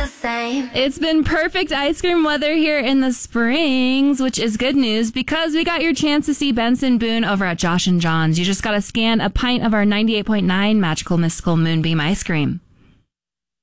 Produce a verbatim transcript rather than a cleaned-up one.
same. It's been perfect ice cream weather here in the Springs, which is good news because we got your chance to see Benson Boone over at Josh and John's. You just got to scan a pint of our ninety-eight point nine Magical Mystical Moonbeam ice cream.